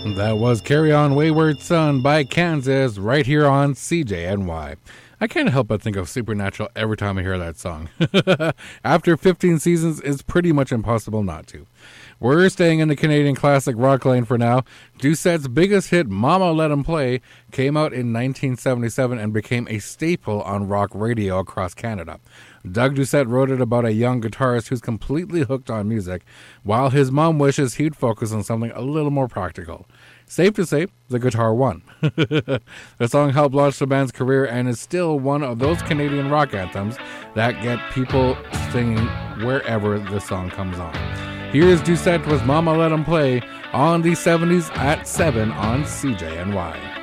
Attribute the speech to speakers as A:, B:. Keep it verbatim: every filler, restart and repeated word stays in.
A: That was Carry On Wayward Son by Kansas right here on C J N Y. I can't help but think of Supernatural every time I hear that song. After fifteen seasons, it's pretty much impossible not to. We're staying in the Canadian classic rock lane for now. Doucette's biggest hit, Mama Let 'Em Play, came out in nineteen seventy-seven and became a staple on rock radio across Canada. Doug Doucette wrote it about a young guitarist who's completely hooked on music, while his mom wishes he'd focus on something a little more practical. Safe to say, the guitar won. The song helped launch the band's career and is still one of those Canadian rock anthems that get people singing wherever the song comes on. Here's Doucette with Mama Let 'Em Play on the seventies at seven on C J N Y.